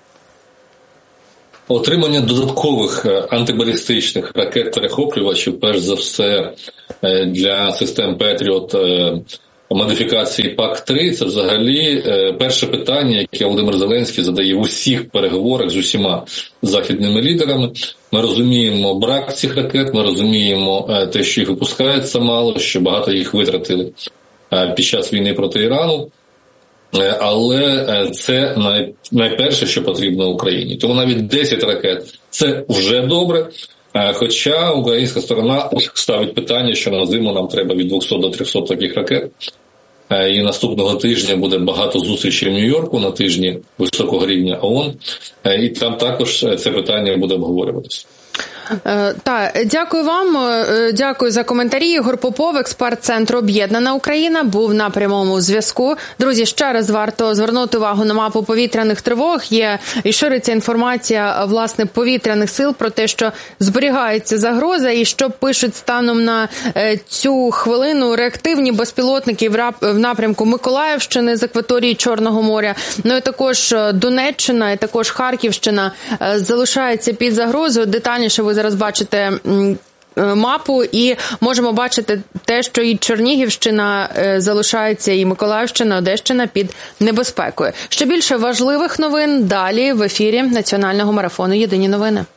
Отримання додаткових антибалістичних ракет-перехоплювачів, перш за все, для систем «Петріот» модифікації ПАК-3, це взагалі перше питання, яке Володимир Зеленський задає в усіх переговорах з усіма західними лідерами. Ми розуміємо брак цих ракет, ми розуміємо те, що їх випускається мало, що багато їх витратили під час війни проти Ірану. Але це найперше, що потрібно Україні. Тому навіть 10 ракет – це вже добре. Хоча українська сторона ставить питання, що на зиму нам треба від 200 до 300 таких ракет. І наступного тижня буде багато зустрічей в Нью-Йорку на тижні високого рівня ООН. І там також це питання буде обговорюватися. Так, дякую вам, дякую за коментарі. Ігор Попов, експерт Центру «Об'єднана Україна», був на прямому зв'язку. Друзі, ще раз варто звернути увагу на мапу повітряних тривог. Є і шириться інформація, власне, повітряних сил про те, що зберігається загроза і що пишуть станом на цю хвилину реактивні безпілотники в напрямку Миколаївщини з акваторії Чорного моря. Ну і також Донеччина, і також Харківщина залишаються під загрозою. Детальніше ви зараз бачите мапу і можемо бачити те, що і Чернігівщина залишається, і Миколаївщина, Одещина під небезпекою. Ще більше важливих новин далі в ефірі національного марафону «Єдині новини».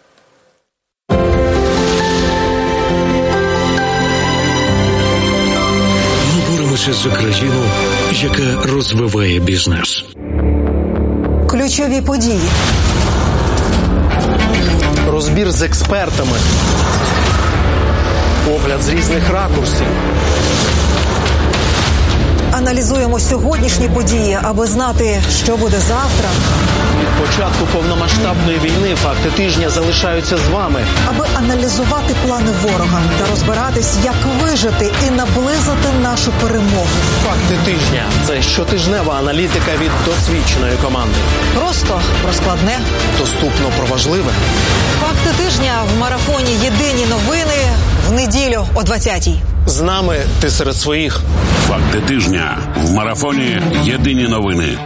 Ми боремося за країну, яка розвиває бізнес. Ключові події. Розбір з експертами. Огляд з різних ракурсів. Аналізуємо сьогоднішні події, аби знати, що буде завтра. Від початку повномасштабної війни факти тижня залишаються з вами. Аби аналізувати плани ворога та розбиратись, як вижити і наблизити нашу перемогу. Факти тижня – це щотижнева аналітика від досвідченої команди. Просто про складне. Доступно про важливе. Факти тижня в марафоні «Єдині новини» в неділю о 20-й. З нами ти серед своїх. Факти тижня в марафоні «Єдині новини».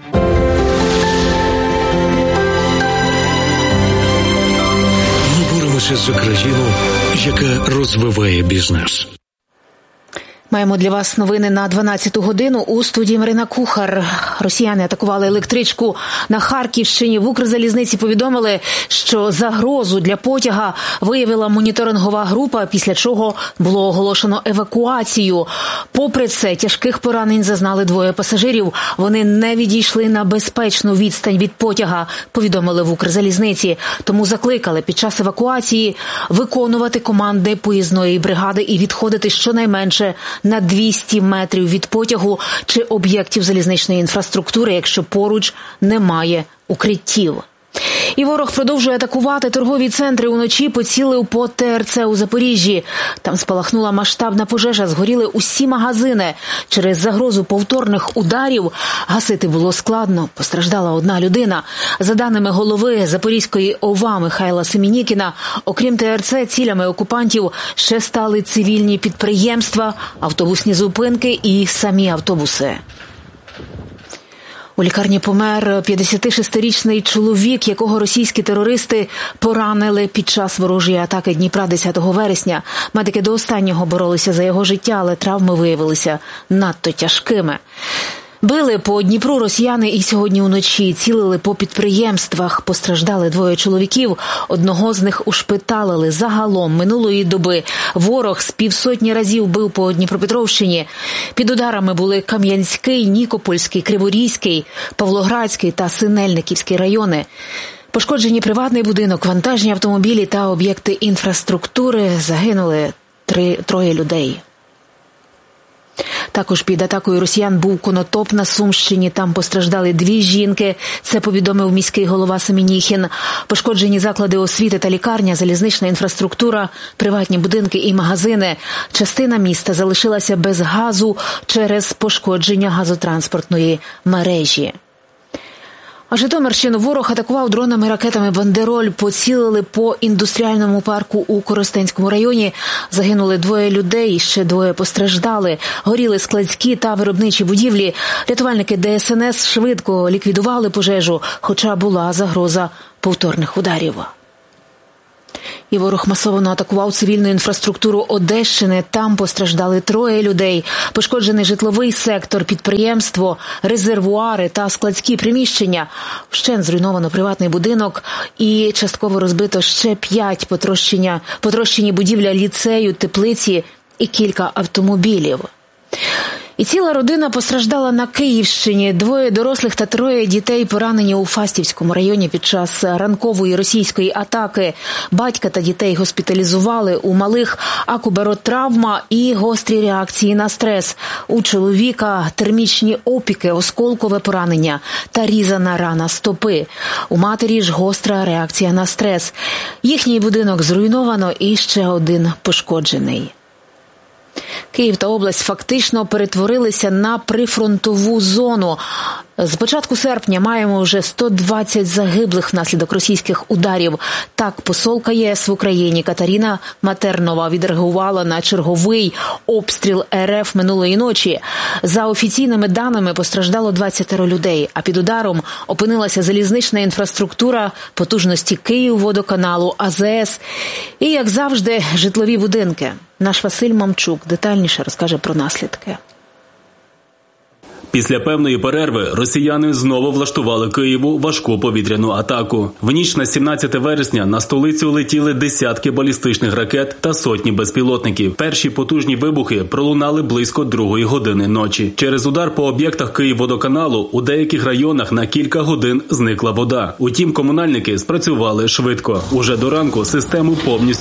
Ми боремося за країну, яка розвиває бізнес. Маємо для вас новини на 12-ту годину. У студії Марина Кухар. Росіяни атакували електричку на Харківщині. В Укрзалізниці повідомили, що загрозу для потяга виявила моніторингова група, після чого було оголошено евакуацію. Попри це, тяжких поранень зазнали двоє пасажирів. Вони не відійшли на безпечну відстань від потяга, повідомили в Укрзалізниці. Тому закликали під час евакуації виконувати команди поїзної бригади і відходити щонайменше на 200 метрів від потягу чи об'єктів залізничної інфраструктури, якщо поруч немає укриттів. І ворог продовжує атакувати торгові центри. Уночі поцілив по ТРЦ у Запоріжжі. Там спалахнула масштабна пожежа, згоріли усі магазини. Через загрозу повторних ударів гасити було складно. Постраждала одна людина. За даними голови Запорізької ОВА Михайла Семенікіна, окрім ТРЦ, цілями окупантів ще стали цивільні підприємства, автобусні зупинки і самі автобуси. У лікарні помер 56-річний чоловік, якого російські терористи поранили під час ворожої атаки Дніпра 10 вересня. Медики до останнього боролися за його життя, але травми виявилися надто тяжкими. Били по Дніпру росіяни і сьогодні уночі. Цілили по підприємствах. Постраждали двоє чоловіків. Одного з них ушпиталили. Загалом минулої доби ворог з 50 разів бив по Дніпропетровщині. Під ударами були Кам'янський, Нікопольський, Криворізький, Павлоградський та Синельниківський райони. Пошкоджені приватний будинок, вантажні автомобілі та об'єкти інфраструктури. Загинули троє людей. Також під атакою росіян був Конотоп на Сумщині. Там постраждали 2 жінки. Це повідомив міський голова Семеніхін. Пошкоджені заклади освіти та лікарня, залізнична інфраструктура, приватні будинки і магазини. Частина міста залишилася без газу через пошкодження газотранспортної мережі. А Житомирщину ворог атакував дронами і ракетами «Бандероль». Поцілили по індустріальному парку у Коростенському районі. Загинули 2 людей, ще 2 постраждали. Горіли складські та виробничі будівлі. Рятувальники ДСНС швидко ліквідували пожежу, хоча була загроза повторних ударів. І ворог масово атакував цивільну інфраструктуру Одещини. Там постраждали 3 людей. Пошкоджений житловий сектор, підприємство, резервуари та складські приміщення. Вщент зруйновано приватний будинок і частково розбито ще 5 потрощені будівля ліцею, теплиці і кілька автомобілів. І ціла родина постраждала на Київщині. 2 дорослих та 3 дітей поранені у Фастівському районі під час ранкової російської атаки. Батька та дітей госпіталізували. У малих акубаротравма і гострі реакції на стрес. У чоловіка термічні опіки, осколкове поранення та різана рана стопи. У матері ж гостра реакція на стрес. Їхній будинок зруйновано і ще 1 пошкоджений. Київ та область фактично перетворилися на прифронтову зону. З початку серпня маємо вже 120 загиблих внаслідок російських ударів. Так, посолка ЄС в Україні Катерина Матернова відреагувала на черговий обстріл РФ минулої ночі. За офіційними даними постраждало 20 людей, а під ударом опинилася залізнична інфраструктура, потужності Київводоканалу, АЗС і, як завжди, житлові будинки. Наш Василь Мамчук детальніше розкаже про наслідки. Після певної перерви росіяни знову влаштували Києву важку повітряну атаку. В ніч на 17 вересня на столицю летіли десятки балістичних ракет та сотні безпілотників. Перші потужні вибухи пролунали близько 2 години ночі. Через удар по об'єктах Київводоканалу у деяких районах на кілька годин зникла вода. Утім, комунальники спрацювали швидко. Уже до ранку систему повністю